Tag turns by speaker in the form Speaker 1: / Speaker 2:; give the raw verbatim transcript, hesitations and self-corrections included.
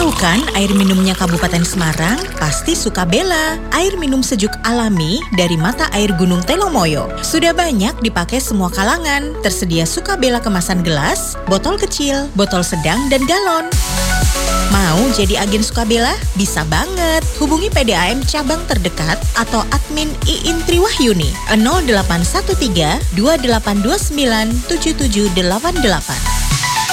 Speaker 1: Tahu kan air minumnya Kabupaten Semarang? Pasti suka Bella. Air minum sejuk alami dari mata air Gunung Telomoyo. Sudah banyak dipakai semua kalangan. Tersedia suka Bella kemasan gelas, botol kecil, botol sedang, dan galon. Mau jadi agen Sukabella? Bisa banget. Hubungi P D A M cabang terdekat atau admin Iin Triwahyuni nol delapan satu tiga dua delapan dua sembilan tujuh tujuh delapan delapan.